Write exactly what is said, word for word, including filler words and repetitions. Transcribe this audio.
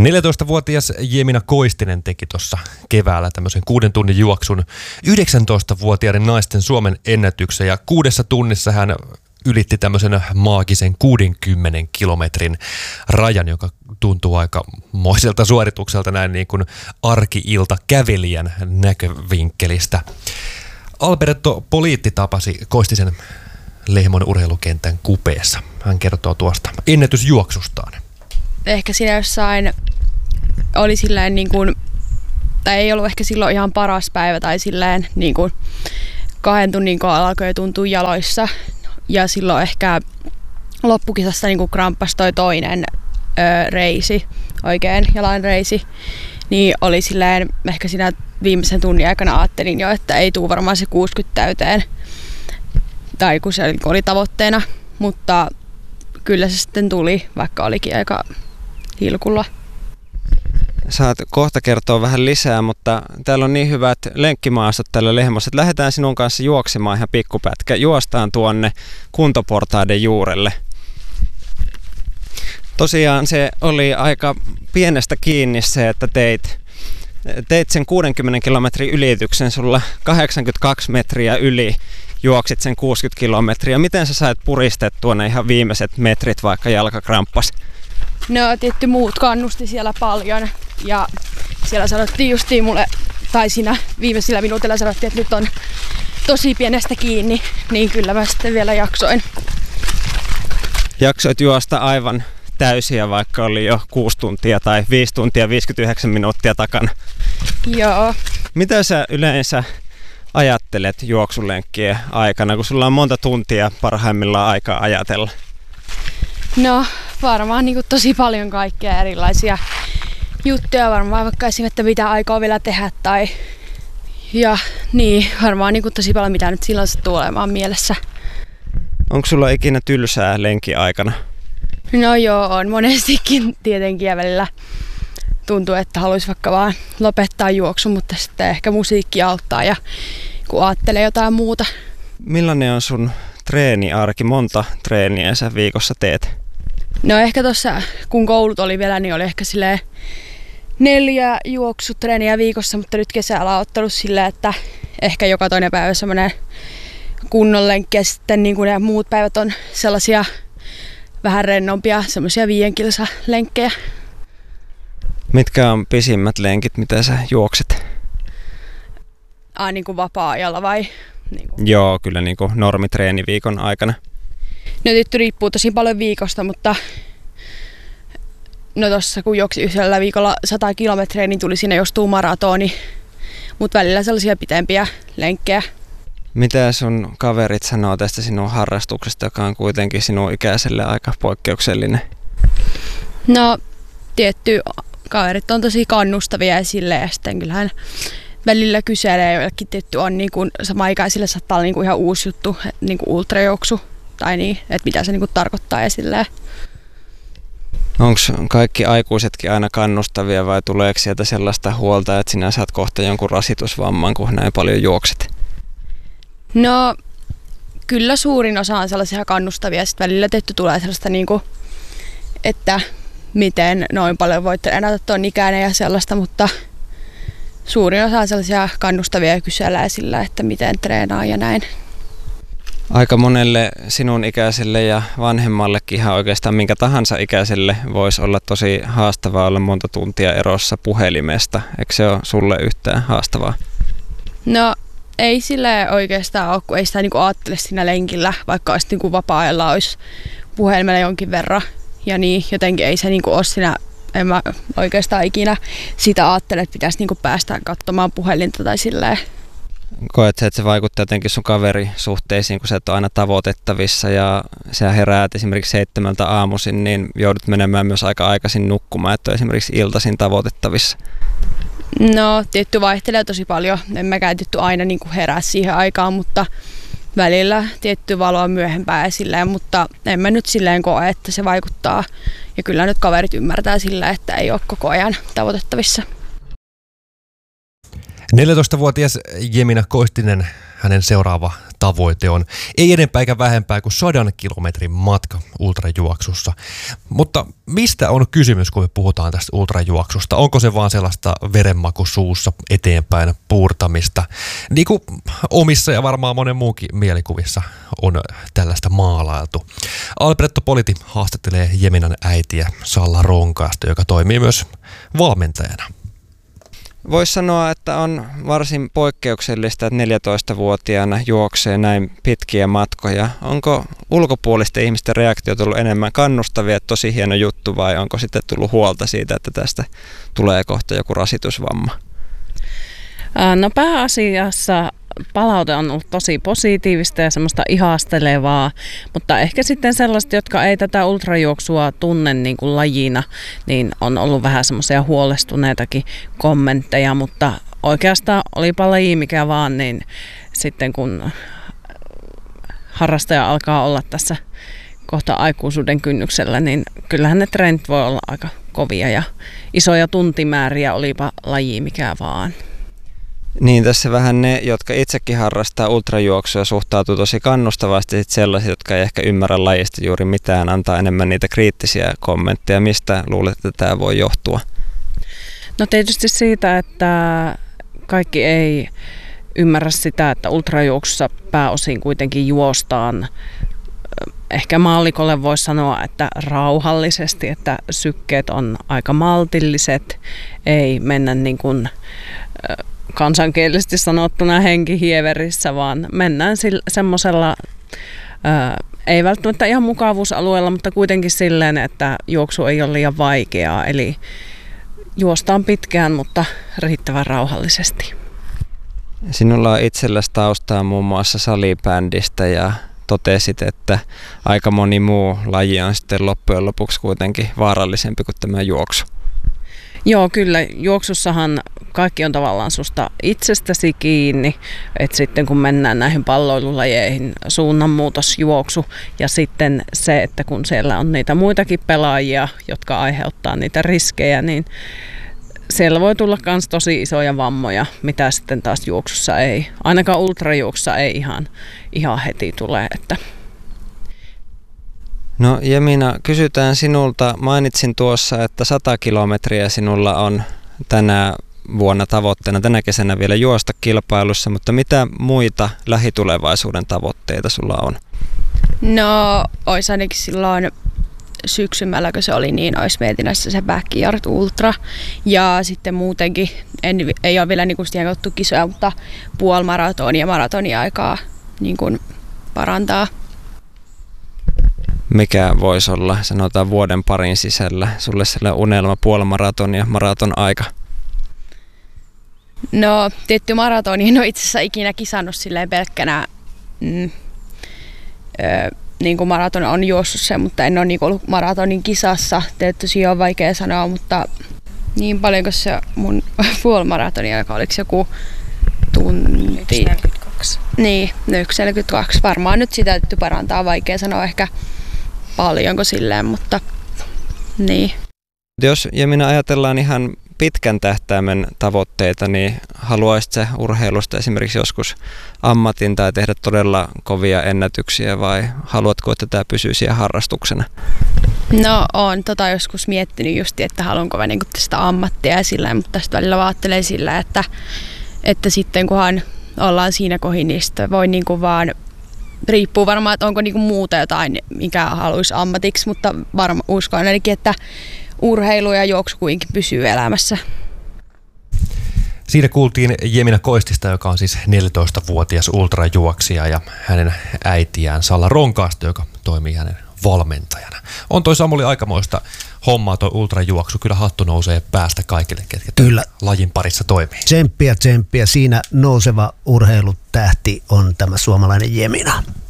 neljätoistavuotias Jemina Koistinen teki tuossa keväällä tämmöisen kuuden tunnin juoksun yhdeksäntoistavuotiaiden naisten Suomen ennätyksen ja kuudessa tunnissa hän ylitti tämmöisen maagisen kuudenkymmenen kilometrin rajan, joka tuntuu aika moiselta suoritukselta näin niin kuin arki-ilta kävelijän näkövinkkelistä. Alberto Poliitti tapasi Koistisen Lehmon urheilukentän kupeessa. Hän kertoo tuosta ennätysjuoksustaan. Ehkä siinä jossain oli silleen niin kuin, tai ei ollut ehkä silloin ihan paras päivä tai silleen niin kuin kahden tunnin kohdalla alkoi tuntua jaloissa. Ja silloin ehkä loppukisassa niin kuin kramppasi toi toinen ö, reisi, oikein jalan reisi. Niin oli silleen, ehkä siinä viimeisen tunnin aikana ajattelin jo, että ei tule varmaan se kuusikymmentä täyteen. Tai kun se oli tavoitteena, mutta kyllä se sitten tuli, vaikka olikin aika hilkulla. Saat kohta kertoa vähän lisää, mutta täällä on niin hyvät lenkkimaastot tällä Lehmossa, että lähdetään sinun kanssa juoksemaan ihan pikkupätkä. Juostaan tuonne kuntoportaiden juurelle. Tosiaan se oli aika pienestä kiinni se, että teit, teit sen kuudenkymmenen kilometrin ylityksen sulla kahdeksankymmentäkaksi metriä yli. Juoksit sen kuusikymmentä kilometriä. Miten sä sait puristettua ne ihan viimeiset metrit, vaikka jalka kramppas? No tietty muut kannusti siellä paljon ja siellä sanottiin justiin mulle, tai siinä viimeisillä minuutilla sanottiin, että nyt on tosi pienestä kiinni, niin kyllä mä sitten vielä jaksoin. Jaksoit juosta aivan täysiä, vaikka oli jo kuusi tuntia tai viisi tuntia viisikymmentäyhdeksän minuuttia takana. Joo. Mitä sä yleensä ajattelet juoksulenkkien aikana, kun sulla on monta tuntia parhaimmillaan aikaa ajatella? No varmaan niin kuin tosi paljon kaikkea erilaisia juttuja, varmaan vaikka esimerkiksi, että mitä aikaa vielä tehdä tai ja niin, varmaan niin kuin tosi paljon mitä nyt silloin sattuu olemaan mielessä. Onko sulla ikinä tylsää lenkin aikana? No joo, on monestikin tietenkin ja välillä tuntuu, että haluaisi vaikka vaan lopettaa juoksu, mutta sitten ehkä musiikki auttaa ja kun ajattelee jotain muuta. Millainen on sun treeniarki? Monta treeniä sä viikossa teet? No ehkä tuossa, kun koulut oli vielä, niin oli ehkä silleen neljä juoksutreeniä viikossa, mutta nyt kesällä on ottanut silleen, että ehkä joka toinen päivä semmoinen kunnon lenkki ja sitten niin kuin ne muut päivät on sellaisia vähän rennompia, semmoisia viien kilsa lenkkejä. Mitkä on pisimmät lenkit, mitä sä juokset? Ah, niin kuin vapaa-ajalla vai? Niin kuin. Joo, kyllä niin kuin normitreeniviikon aikana. No tietty riippuu tosi paljon viikosta, mutta no tossa kun juoksi yhdellä viikolla sata kilometriä, niin tuli siinä jostain maratoni, mutta välillä sellaisia pitempiä lenkkejä. Mitä sun kaverit sanoo tästä sinun harrastuksesta, joka on kuitenkin sinun ikäiselle aika poikkeuksellinen? No tietty kaverit on tosi kannustavia esille ja sitten kyllähän välillä kyselee, joillekin tietty on niin kuin sama-ikäisille saattaa olla niin kuin ihan uusi juttu, niin kuin ultrajuoksu tai niin, että mitä se niin kuin tarkoittaa esille. Onko kaikki aikuisetkin aina kannustavia vai tuleeko sieltä sellaista huolta, että sinä saat kohta jonkun rasitusvamman, kun näin paljon juokset? No kyllä suurin osa on sellaisia kannustavia, sitten välillä tietty tulee sellaista, niin kuin, että miten noin paljon voitte enää tuon ikäinen ja sellaista, mutta suurin osa on sellaisia kannustavia ja kysellään sillä, että miten treenaa ja näin. Aika monelle sinun ikäiselle ja vanhemmallekin ihan oikeastaan minkä tahansa ikäiselle voisi olla tosi haastavaa olla monta tuntia erossa puhelimesta. Eikö se ole sulle yhtään haastavaa? No ei sille oikeastaan ole, kun ei sitä niinku ajattele siinä lenkillä, vaikka olisi niinku vapaa-ajalla olisi puhelimella jonkin verran. Ja niin, jotenkin ei se niinku ole siinä, en mä oikeastaan ikinä sitä ajattele, että pitäisi niinku päästä katsomaan puhelinta tai silleen. Koet sä, että se vaikuttaa jotenkin sun kaverisuhteisiin, kun sä et ole aina tavoitettavissa ja sä heräät esimerkiksi seitsemältä aamuisin, niin joudut menemään myös aika aikaisin nukkumaan, että on esimerkiksi iltaisin tavoitettavissa? No, tietty vaihtelee tosi paljon. En mäkään tietty aina niin kuin herää siihen aikaan, mutta välillä tietty valoa myöhempään silleen, mutta en mä nyt silleen koe, että se vaikuttaa. Ja kyllä nyt kaverit ymmärtää sillä, että ei ole koko ajan tavoitettavissa. neljätoistavuotias Jemina Koistinen, hänen seuraava tavoite on ei enempää eikä vähempää kuin sadan kilometrin matka ultrajuoksussa. Mutta mistä on kysymys, kun me puhutaan tästä ultrajuoksusta? Onko se vaan sellaista verenmaku suussa eteenpäin puurtamista, niin kuin omissa ja varmaan monen muunkin mielikuvissa on tällaista maalailtu? Alberto Politi haastattelee Jeminan äitiä Salla Ronkaasta, joka toimii myös valmentajana. Voisi sanoa, että on varsin poikkeuksellista, että neljätoistavuotiaana juoksee näin pitkiä matkoja. Onko ulkopuolisten ihmisten reaktiot ollut enemmän kannustavia, että tosi hieno juttu, vai onko sitten tullut huolta siitä, että tästä tulee kohta joku rasitusvamma? No pääasiassa palaute on ollut tosi positiivista ja semmoista ihastelevaa, mutta ehkä sitten sellaiset, jotka ei tätä ultrajuoksua tunne niin kuin lajina, niin on ollut vähän semmoisia huolestuneitakin kommentteja, mutta oikeastaan olipa laji mikä vaan, niin sitten kun harrastaja alkaa olla tässä kohta aikuisuuden kynnyksellä, niin kyllähän ne trendit voi olla aika kovia ja isoja tuntimääriä, olipa laji mikä vaan. Niin, tässä vähän ne, jotka itsekin harrastaa ultrajuoksua, suhtautuu tosi kannustavasti, sit sellaiset, jotka ei ehkä ymmärrä lajista juuri mitään, antaa enemmän niitä kriittisiä kommentteja. Mistä luulet, että tämä voi johtua? No tietysti siitä, että kaikki ei ymmärrä sitä, että ultrajuoksussa pääosin kuitenkin juostaan. Ehkä maallikolle voisi sanoa, että rauhallisesti, että sykkeet on aika maltilliset, ei mennä niin kuin kansankielisesti sanottuna henkihieverissä, vaan mennään semmoisella, ei välttämättä ihan mukavuusalueella, mutta kuitenkin silleen, että juoksu ei ole liian vaikeaa. Eli juostaan pitkään, mutta riittävän rauhallisesti. Sinulla on itselläsi taustaa muun muassa salibändistä ja totesit, että aika moni muu laji on sitten loppujen lopuksi kuitenkin vaarallisempi kuin tämä juoksu. Joo, kyllä. Juoksussahan kaikki on tavallaan susta itsestäsi kiinni, että sitten kun mennään näihin palloilulajeihin, suunnanmuutosjuoksu ja sitten se, että kun siellä on niitä muitakin pelaajia, jotka aiheuttaa niitä riskejä, niin siellä voi tulla myös tosi isoja vammoja, mitä sitten taas juoksussa ei, ainakaan ultrajuoksussa ei ihan, ihan heti tule, että No Jemina, kysytään sinulta. Mainitsin tuossa, että sata kilometriä sinulla on tänä vuonna tavoitteena, tänä kesänä vielä juosta kilpailussa, mutta mitä muita lähitulevaisuuden tavoitteita sulla on? No, olisi ainakin silloin syksymällä, kun se oli, niin olisi mietinnässä se Backyard Ultra. Ja sitten muutenkin, en, ei ole vielä niin kuin siihen kautta kisoja, mutta puolimaratonia ja maratonia aikaa niin kuin parantaa. Mikä voisi olla, sanotaan vuoden parin sisällä, sulle sellainen unelma, puolimaraton ja maraton aika? No, tietty maratoni en ole itse asiassa ikinä kisannut silleen pelkkänä, mm, ö, niin kuin maraton on juossut se, mutta en ole niin ollut maratonin kisassa. Tietysti on vaikea sanoa, mutta niin paljonko se mun puolimaratoni aika, oliko se joku tunti? yksi neljäkymmentäkaksi. Niin, yksi neljäkymmentäkaksi. Varmaan nyt sitä täytyy parantaa, vaikea sanoa ehkä paljonko silleen, mutta niin. Jos Jemina ajatellaan ihan pitkän tähtäimen tavoitteita, niin haluaisit sä urheilusta esimerkiksi joskus ammatin tai tehdä todella kovia ennätyksiä vai haluatko, että tämä pysyy siellä harrastuksena? No oon tota joskus miettinyt just, että haluanko mä niinku tästä ammattia ja sillä, mutta tästä välillä vaattelee sillä, että, että sitten kunhan ollaan siinä kohin, niin sitten voi niinku vaan riippuu varmaan, että onko niinku muuta jotain, mikä haluaisi ammatiksi, mutta varmaan uskon ainakin, että urheilu ja juoksu kuitenkin pysyy elämässä. Siinä kuultiin Jemina Koistista, joka on siis neljätoistavuotias ultrajuoksija, ja hänen äitiään Salla Ronkaasta, joka toimii hänen valmentajana. On toi Samuli aikamoista hommaa toi ultrajuoksu. Kyllä hattu nousee päästä kaikille, ketkä Kyllä. lajin parissa toimii. Tsemppiä, tsemppiä. Siinä nouseva urheilutähti on tämä suomalainen Jemina.